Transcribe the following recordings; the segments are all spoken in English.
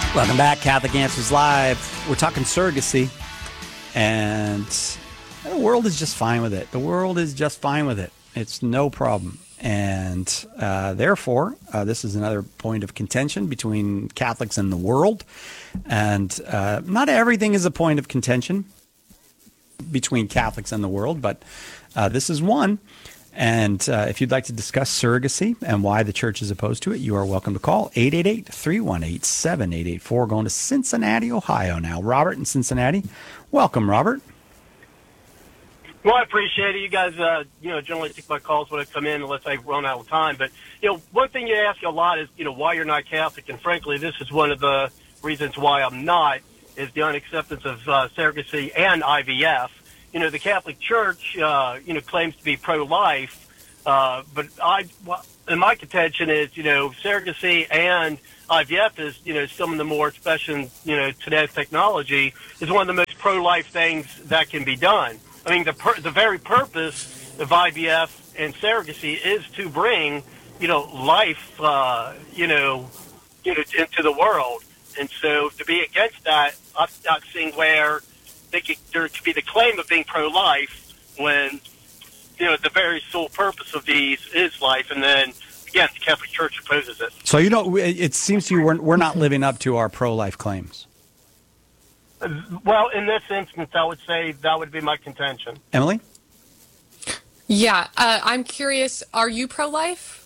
Welcome back, Catholic Answers Live. We're talking surrogacy, and the world is just fine with it. The world is just fine with it. It's no problem. And therefore, this is another point of contention between Catholics and the world. And not everything is a point of contention between Catholics and the world, but this is one. And if you'd like to discuss surrogacy and why the church is opposed to it, you are welcome to call 888-318-7884. Going to Cincinnati, Ohio now. Robert in Cincinnati. Welcome, Robert. Well, I appreciate it. You guys, generally take my calls when I come in unless I run out of time. But, one thing you ask a lot is, why you're not Catholic. And frankly, this is one of the reasons why I'm not, is the unacceptance of surrogacy and IVF. The Catholic Church, claims to be pro-life, but and my contention is, surrogacy and IVF is, some of the more special, today's technology is one of the most pro-life things that can be done. I mean, the very purpose of IVF and surrogacy is to bring, life, into the world. And so to be against that, I'm not seeing where there could be the claim of being pro-life when, the very sole purpose of these is life. And then, again, the Catholic Church opposes it. So, it seems to you we're not living up to our pro-life claims. Well, in this instance, I would say that would be my contention. Emily? Yeah, I'm curious, are you pro-life?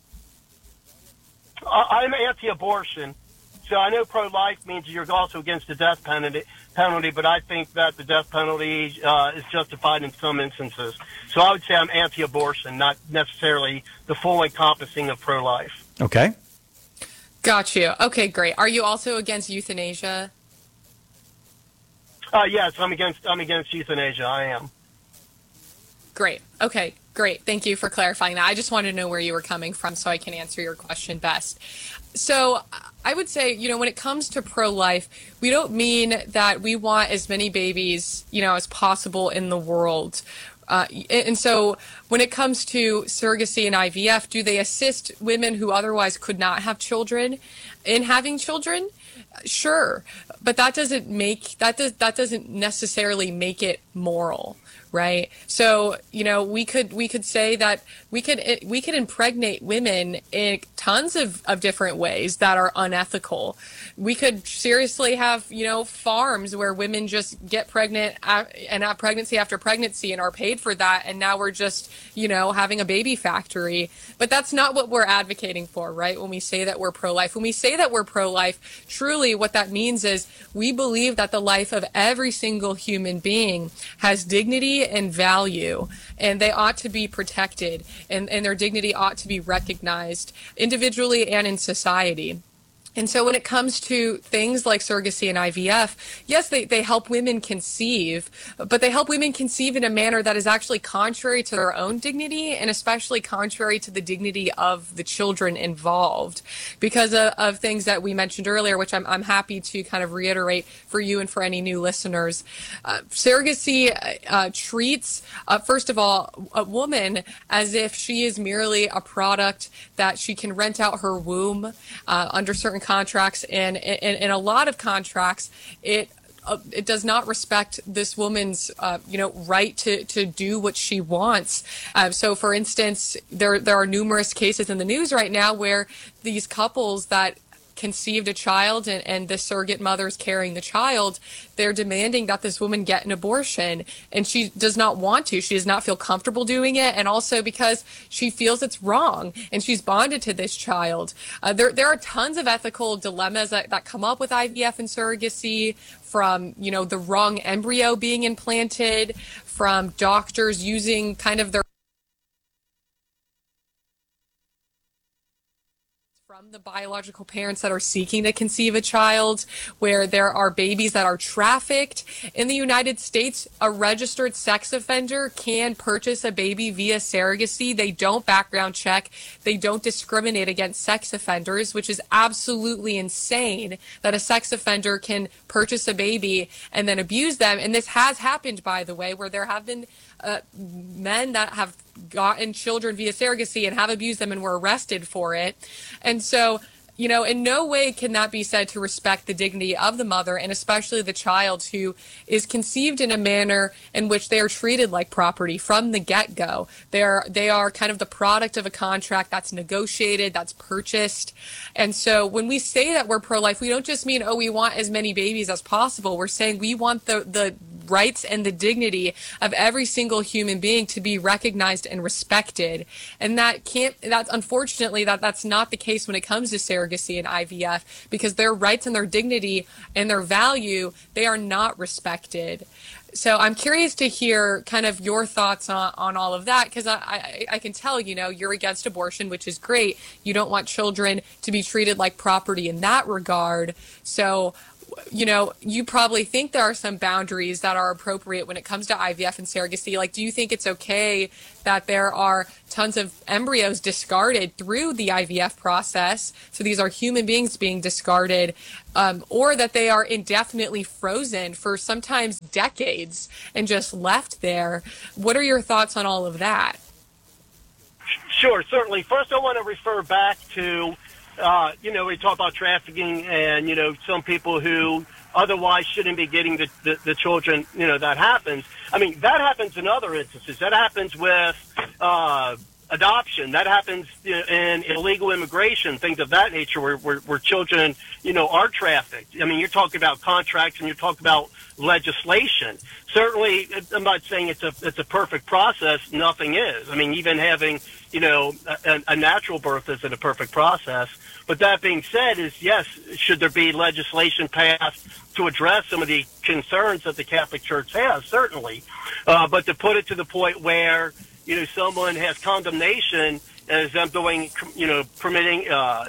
I'm anti-abortion. So I know pro-life means you're also against the death penalty, but I think that the death penalty is justified in some instances. So I would say I'm anti-abortion, not necessarily the full encompassing of pro-life. Okay. Got you. Okay, great. Are you also against euthanasia? Yes, I'm against euthanasia. I am. Great. Okay, great. Thank you for clarifying that. I just wanted to know where you were coming from so I can answer your question best. So I would say, when it comes to pro-life, we don't mean that we want as many babies, as possible in the world. And so when it comes to surrogacy and IVF, do they assist women who otherwise could not have children in having children? Sure. But that doesn't necessarily make it moral. Right. So, we could say that we could impregnate women in tons of different ways that are unethical. We could seriously have, farms where women just get pregnant and have pregnancy after pregnancy and are paid for that. And now we're just, having a baby factory. But that's not what we're advocating for, right? When we say that we're pro-life. When we say that we're pro-life, truly what that means is we believe that the life of every single human being has dignity and value, and they ought to be protected, and their dignity ought to be recognized individually and in society. And so when it comes to things like surrogacy and IVF, yes, they help women conceive, but they help women conceive in a manner that is actually contrary to their own dignity and especially contrary to the dignity of the children involved because of things that we mentioned earlier, which I'm happy to kind of reiterate for you and for any new listeners. Surrogacy treats, first of all, a woman as if she is merely a product that she can rent out her womb under certain contracts, and in a lot of contracts, it does not respect this woman's, right to do what she wants. So, for instance, there are numerous cases in the news right now where these couples that conceived a child and the surrogate mother is carrying the child, they're demanding that this woman get an abortion, and she does not want to. She does not feel comfortable doing it, and also because she feels it's wrong and she's bonded to this child. There are tons of ethical dilemmas that come up with IVF and surrogacy, from the wrong embryo being implanted, from doctors using kind of their from the biological parents that are seeking to conceive a child, where there are babies that are trafficked. In the United States, a registered sex offender can purchase a baby via surrogacy. They don't background check. They don't discriminate against sex offenders, which is absolutely insane that a sex offender can purchase a baby and then abuse them. And this has happened, by the way, where there have been men that have gotten children via surrogacy and have abused them and were arrested for it. And so In no way can that be said to respect the dignity of the mother, and especially the child who is conceived in a manner in which they are treated like property from the get-go. They are kind of the product of a contract that's negotiated, that's purchased. And so when we say that we're pro-life, we don't just mean, oh, we want as many babies as possible. We're saying we want the rights and the dignity of every single human being to be recognized and respected. And that's unfortunately that's not the case when it comes to surrogacy and IVF, because their rights and their dignity and their value, they are not respected. So I'm curious to hear kind of your thoughts on all of that, because I can tell, you're against abortion, which is great. You don't want children to be treated like property in that regard. So you probably think there are some boundaries that are appropriate when it comes to IVF and surrogacy. Like, do you think it's okay that there are tons of embryos discarded through the IVF process? So these are human beings being discarded, or that they are indefinitely frozen for sometimes decades and just left there. What are your thoughts on all of that? Sure, certainly. First, I want to refer back to we talk about trafficking and, some people who otherwise shouldn't be getting the children, that happens. I mean, that happens in other instances. That happens with adoption. That happens in illegal immigration, things of that nature where children, are trafficked. I mean, you're talking about contracts and you're talking about legislation. Certainly, I'm not saying it's a perfect process. Nothing is. I mean, even having, a natural birth isn't a perfect process. But that being said, yes, should there be legislation passed to address some of the concerns that the Catholic Church has? Certainly. But to put it to the point where, someone has condemnation as them doing, committing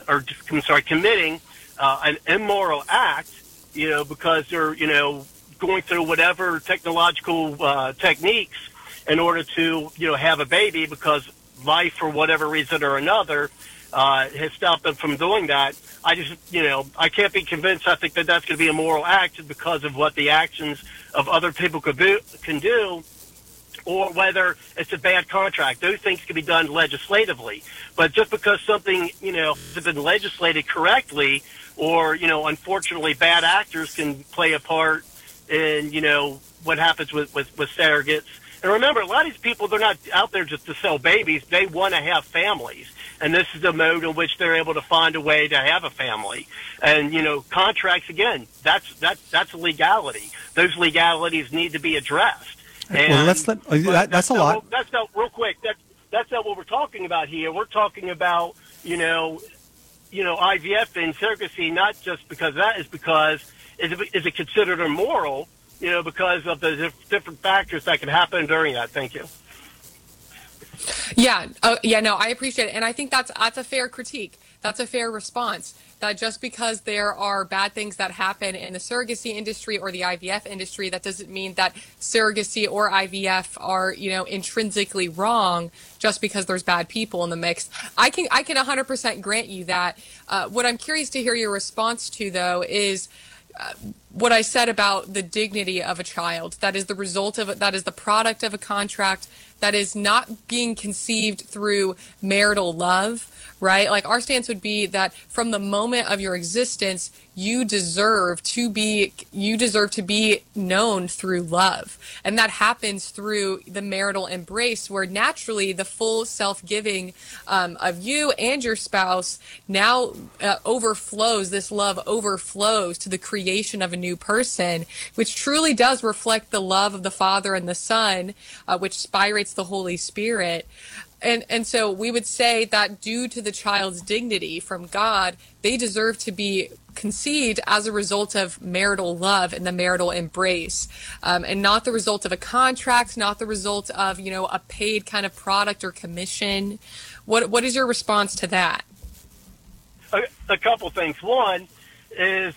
an immoral act, because they're, going through whatever technological techniques in order to, have a baby, because life, for whatever reason or another, has stopped them from doing that. I just, I can't be convinced. I think that that's going to be a moral act because of what the actions of other people can do, or whether it's a bad contract. Those things can be done legislatively. But just because something, has been legislated correctly, or, unfortunately bad actors can play a part in, what happens with surrogates. And remember, a lot of these people, they're not out there just to sell babies. They want to have families. And this is the mode in which they're able to find a way to have a family. And, contracts, again, that's a legality. Those legalities need to be addressed. And, that's a lot. That's not, real quick, that's not what we're talking about here. We're talking about, IVF and surrogacy, not just because that is because, is it considered immoral, because of the different factors that can happen during that. Thank you. Yeah. No, I appreciate it. And I think that's a fair critique. That's a fair response. That just because there are bad things that happen in the surrogacy industry or the IVF industry, that doesn't mean that surrogacy or IVF are, intrinsically wrong just because there's bad people in the mix. I can 100% grant you that. What I'm curious to hear your response to, though, is what I said about the dignity of a child. That is the product of a contract, that is not being conceived through marital love, right? Like, our stance would be that from the moment of your existence, you deserve to be known through love. And that happens through the marital embrace, where naturally the full self-giving of you and your spouse now overflows. This love overflows to the creation of a new person, which truly does reflect the love of the Father and the Son, which spirates the Holy Spirit. And so we would say that due to the child's dignity from God, they deserve to be conceived as a result of marital love and the marital embrace, and not the result of a contract, not the result of, a paid kind of product or commission. What is your response to that? A couple things. One is,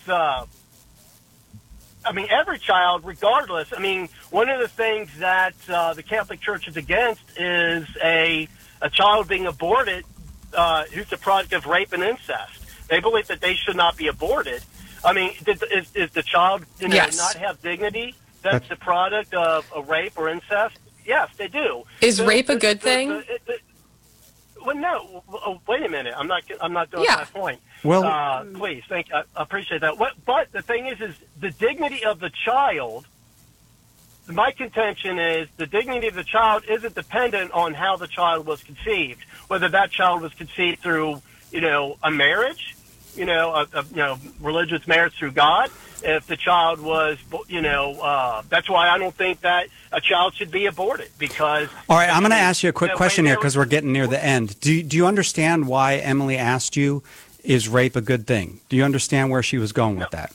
every child, regardless, one of the things that the Catholic Church is against is a child being aborted who's the product of rape and incest. They believe that they should not be aborted. Is the child Yes. not have dignity? That's the product of a rape or incest? Yes, they do. Is rape a good thing? Well, no. Wait a minute. I'm not doing Yeah. my point. Well- Please, thank you. I appreciate that. But the thing is the dignity of the child. My contention is the dignity of the child isn't dependent on how the child was conceived, whether that child was conceived through, a marriage, a religious marriage through God. If the child was, that's why I don't think that a child should be aborted because. All right, I'm going to ask you a quick question here way because we're getting near the end. Do you understand why Emily asked you, is rape a good thing? Do you understand where she was going with that?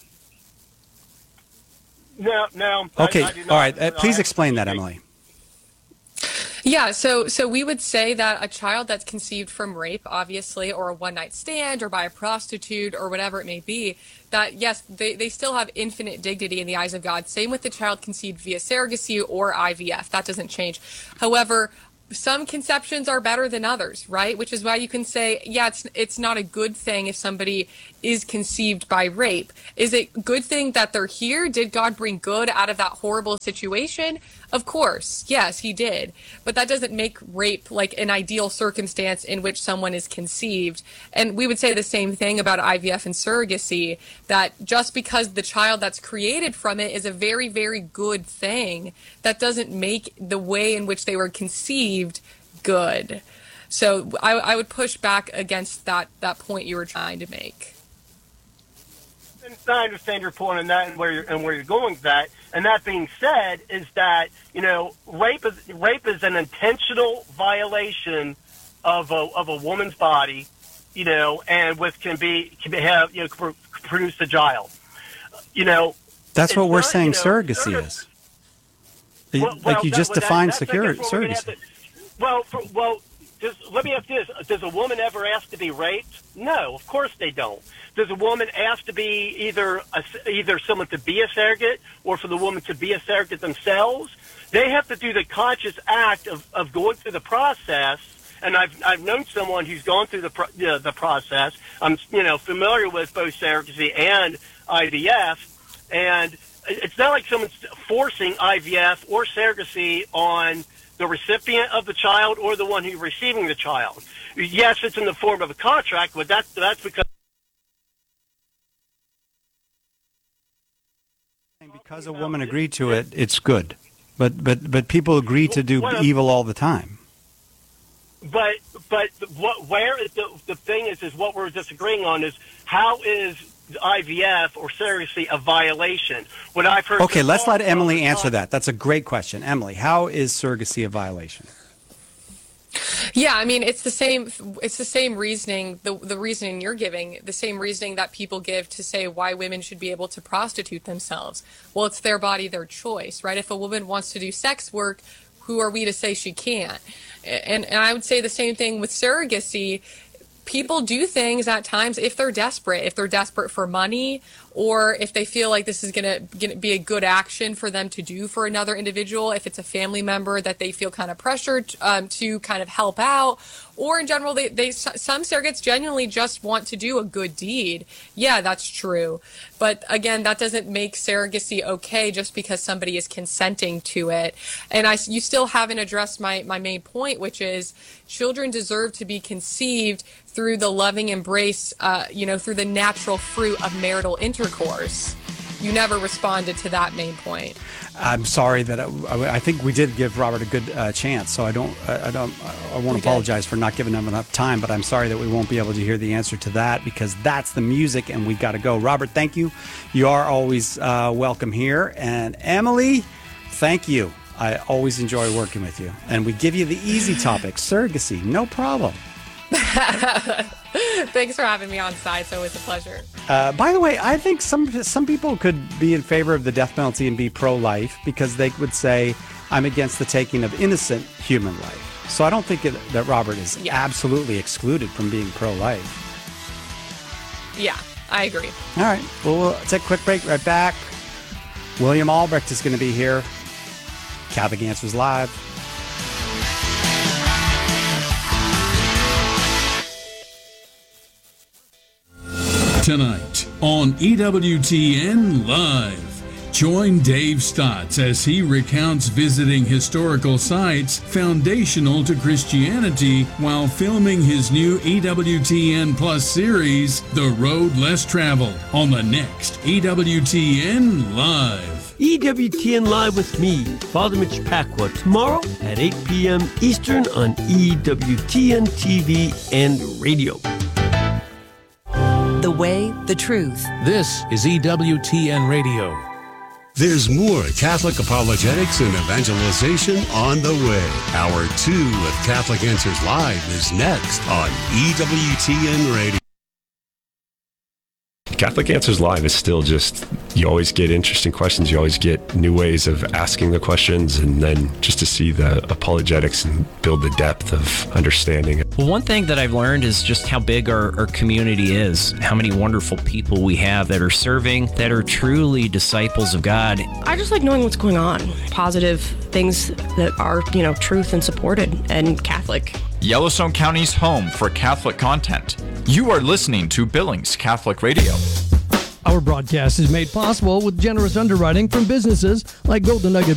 No. Okay, I do not. all right. Please explain that, Emily. Yeah, so we would say that a child that's conceived from rape, obviously, or a one-night stand, or by a prostitute, or whatever it may be, that yes, they still have infinite dignity in the eyes of God. Same with the child conceived via surrogacy or IVF. That doesn't change. However, some conceptions are better than others, right? Which is why you can say, yeah, it's not a good thing if somebody is conceived by rape. Is it a good thing that they're here? Did God bring good out of that horrible situation? Of course, yes, he did. But that doesn't make rape like an ideal circumstance in which someone is conceived. And we would say the same thing about IVF and surrogacy, that just because the child that's created from it is a very, very good thing, that doesn't make the way in which they were conceived good. So I would push back against that point you were trying to make. I understand your point on that and where you're going with that. And that being said, is that rape is an intentional violation of a woman's body, and produce a child. That's what we're not, saying surrogacy is. Like you just defined surrogacy. Let me ask this. Does a woman ever ask to be raped? No, of course they don't. Does a woman ask to be either someone to be a surrogate or for the woman to be a surrogate themselves? They have to do the conscious act of going through the process. And I've known someone who's gone through the process. I'm familiar with both surrogacy and IVF, and it's not like someone's forcing IVF or surrogacy on the recipient of the child or the one who's receiving the child. Yes, it's in the form of a contract, but that's because a woman agreed to it, it's good. But people agree to do evil all the time. But where is the thing is what we're disagreeing on is how is IVF or surrogacy a violation? What I've heard. Okay, let's let Emily answer that. That's a great question, Emily. How is surrogacy a violation? Yeah, I mean, it's the same reasoning, the reasoning you're giving, the same reasoning that people give to say why women should be able to prostitute themselves. Well, it's their body, their choice, right? If a woman wants to do sex work, who are we to say she can't? And I would say the same thing with surrogacy. People do things at times if they're desperate for money, or if they feel like this is going to be a good action for them to do for another individual, if it's a family member that they feel kind of pressured to kind of help out, or in general, some surrogates genuinely just want to do a good deed. Yeah, that's true. But again, that doesn't make surrogacy okay just because somebody is consenting to it. And you still haven't addressed my main point, which is children deserve to be conceived through the loving embrace, through the natural fruit of marital intercourse. You never responded to that main point. I'm sorry that I think we did give Robert a good chance, so I won't apologize for not giving him enough time, but I'm sorry that we won't be able to hear the answer to that because that's the music and we got to go. Robert, thank you. You are always welcome here. And Emily, thank you. I always enjoy working with you. And we give you the easy topic, surrogacy, no problem. Thanks for having me on side. It's always a pleasure. By the way, I think some people could be in favor of the death penalty and be pro-life because they would say, I'm against the taking of innocent human life. So I don't think that Robert is absolutely excluded from being pro-life. Yeah, I agree. All right. Well, we'll take a quick break. Right back. William Albrecht is going to be here. Catholic Answers Live. Tonight on EWTN Live, Join Dave Stotts as he recounts visiting historical sites foundational to Christianity while filming his new EWTN Plus series, The Road Less Traveled, on the next EWTN Live. EWTN Live with me, Father Mitch Pacwa, tomorrow at 8 p.m. Eastern on EWTN TV and radio. The way, the truth. This is EWTN Radio. There's more Catholic apologetics and evangelization on the way. Hour 2 of Catholic Answers Live is next on EWTN Radio. Catholic Answers Live is still just, you always get interesting questions. You always get new ways of asking the questions, and then just to see the apologetics and build the depth of understanding. Well, one thing that I've learned is just how big our community is, how many wonderful people we have that are serving, that are truly disciples of God. I just like knowing what's going on. Positive things that are, truth and supported and Catholic. Yellowstone County's home for Catholic content. You are listening to Billings Catholic Radio. Our broadcast is made possible with generous underwriting from businesses like Golden Nugget